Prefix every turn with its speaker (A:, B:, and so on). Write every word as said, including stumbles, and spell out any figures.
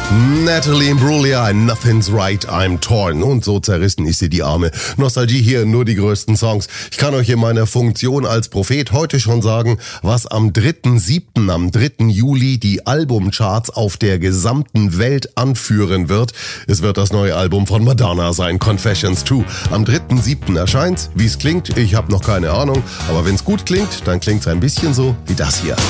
A: Natalie Imbruglia, Nothing's Right, I'm Torn. Und so zerrissen ist sie, die Arme. Nostalgie hier, nur die größten Songs. Ich kann euch in meiner Funktion als Prophet heute schon sagen, was am dritten siebten, am dritten Juli die Albumcharts auf der gesamten Welt anführen wird. Es wird das neue Album von Madonna sein, Confessions zwei. Am dritten siebten erscheint's. Wie es klingt, ich habe noch keine Ahnung. Aber wenn's gut klingt, dann klingt's ein bisschen so wie das hier.